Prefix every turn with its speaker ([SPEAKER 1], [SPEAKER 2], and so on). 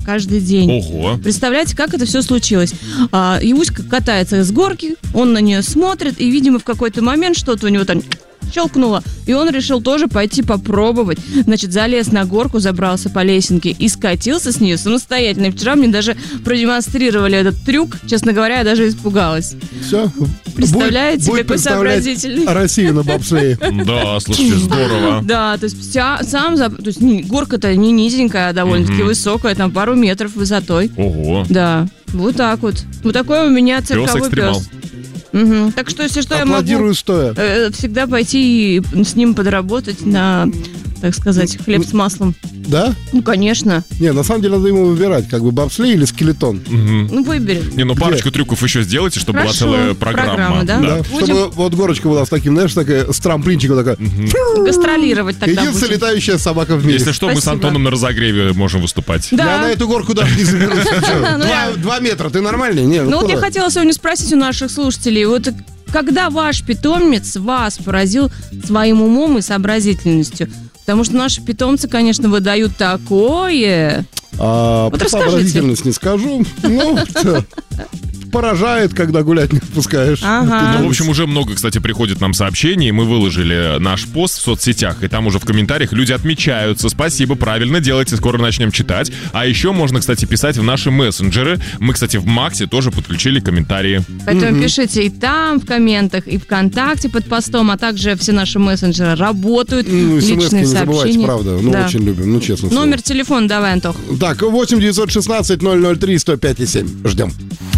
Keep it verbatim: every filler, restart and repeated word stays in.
[SPEAKER 1] каждый день.
[SPEAKER 2] Ого.
[SPEAKER 1] Представляете, как это все случилось? А, Иуська катается с горки, он на нее смотрит, и, видимо, в какой-то момент что-то у него там щелкнуло, и он решил тоже пойти попробовать. Значит, залез на горку, забрался по лесенке и скатился с нее самостоятельно. И вчера мне даже продемонстрировали этот трюк. Честно говоря, я даже испугалась.
[SPEAKER 3] Все.
[SPEAKER 1] Представляете,
[SPEAKER 3] будет, будет
[SPEAKER 1] какой сообразительный.
[SPEAKER 3] Россию на бобслее.
[SPEAKER 2] Да, слушайте, здорово.
[SPEAKER 1] Да, то есть вся, сам, то есть не, горка-то не низенькая, а довольно-таки высокая, там пару метров высотой.
[SPEAKER 2] Ого.
[SPEAKER 1] Да, вот так вот. Вот такой у меня цирковой
[SPEAKER 2] Пес-экстремал.
[SPEAKER 1] пес. Угу. Так что, если что, я могу
[SPEAKER 3] Аплодирую стоя.
[SPEAKER 1] э, всегда пойти и с ним подработать на, так сказать, хлеб с маслом.
[SPEAKER 3] Да?
[SPEAKER 1] Ну, конечно.
[SPEAKER 3] Не, на самом деле надо ему выбирать, как бы бобслей или скелетон.
[SPEAKER 1] Ну, выбери.
[SPEAKER 2] Не, ну парочку трюков еще сделайте, чтобы
[SPEAKER 1] Хорошо.
[SPEAKER 2] была целая программа.
[SPEAKER 1] Программа, да?
[SPEAKER 3] Да,
[SPEAKER 1] Будем-
[SPEAKER 3] чтобы вот горочка была с таким, знаешь, такая, с трамплинчиком такая.
[SPEAKER 1] Гастролировать тогда
[SPEAKER 3] Единственная
[SPEAKER 1] будем.
[SPEAKER 3] летающая собака в мире.
[SPEAKER 2] Если что, мы с
[SPEAKER 1] Спасибо.
[SPEAKER 2] Антоном на разогреве можем выступать.
[SPEAKER 1] Да.
[SPEAKER 3] Я на эту горку даже не заберусь. Ты чё?
[SPEAKER 1] Ну,
[SPEAKER 3] Два-
[SPEAKER 1] я-
[SPEAKER 3] Два метра, ты нормальный? Не,
[SPEAKER 1] Ну, вот
[SPEAKER 3] куда?
[SPEAKER 1] я хотела сегодня спросить у наших слушателей, вот когда ваш питомец вас поразил своим умом и сообразительностью? Потому что наши питомцы, конечно, выдают такое.
[SPEAKER 3] А,
[SPEAKER 1] Вот
[SPEAKER 3] про
[SPEAKER 1] расскажите.
[SPEAKER 3] сообразительность не скажу. Ну, что, поражает, когда гулять не отпускаешь.
[SPEAKER 1] Ага.
[SPEAKER 2] Ну, в общем, уже много, кстати, приходит нам сообщений. Мы выложили наш пост в соцсетях, и там уже в комментариях люди отмечаются. Спасибо, правильно делаете, скоро начнем читать. А еще можно, кстати, писать в наши мессенджеры. Мы, кстати, в Максе тоже подключили комментарии.
[SPEAKER 1] Поэтому пишите и там в комментах, и ВКонтакте под постом, а также все наши мессенджеры работают.
[SPEAKER 3] Ну, смс-ки
[SPEAKER 1] личные
[SPEAKER 3] не забывайте,
[SPEAKER 1] сообщения.
[SPEAKER 3] правда. Ну,
[SPEAKER 1] Да.
[SPEAKER 3] очень любим, ну, честно. слово.
[SPEAKER 1] Номер телефона давай, Антох.
[SPEAKER 3] Так, восемь девятьсот шестнадцать ноль ноль три сто пять семь. Ждем.